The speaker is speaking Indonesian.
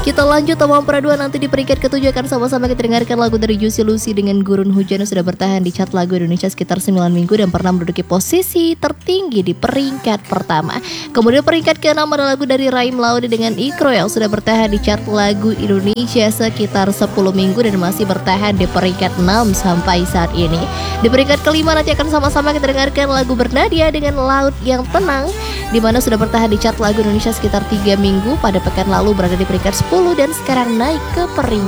Kita lanjut nomor peraduan nanti di peringkat ketujuh akan sama-sama kita dengarkan lagu dari Juicy Lucy dengan Gurun Hujan yang sudah bertahan di chart lagu Indonesia sekitar 9 minggu dan pernah menduduki posisi tertinggi di peringkat pertama. Kemudian peringkat ke-6 adalah lagu dari Raim Laude dengan Ikro yang sudah bertahan di chart lagu Indonesia sekitar 10 minggu dan masih bertahan di peringkat 6 sampai saat ini. Di peringkat kelima nanti akan sama-sama kita dengarkan lagu Bernadia dengan Laut yang Tenang, di mana sudah bertahan di chart lagu Indonesia sekitar 3 minggu. Pada pekan lalu berada di peringkat 10 dan sekarang naik ke peringkat